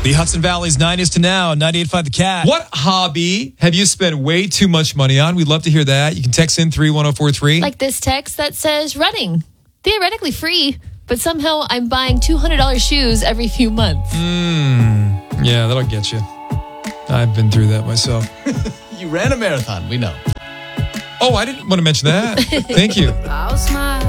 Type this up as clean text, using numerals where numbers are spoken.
The Hudson Valley's 90s to now, 98.5 The Cat. What hobby have you spent way too much money on? We'd love to hear that. You can text in 31043. Like this text that says running. Theoretically free, but somehow I'm buying $200 shoes every few months. Yeah, that'll get you. I've been through that myself. You ran a marathon, we know. Oh, I didn't want to mention that. Thank you. I'll smile.